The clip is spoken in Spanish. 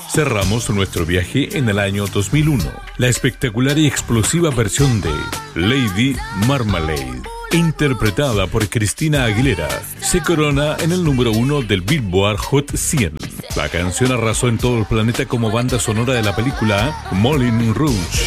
Cerramos nuestro viaje en el año 2001. La espectacular y explosiva versión de Lady Marmalade, interpretada por Christina Aguilera, se corona en el número 1 del Billboard Hot 100. La canción arrasó en todo el planeta como banda sonora de la película Moulin Rouge.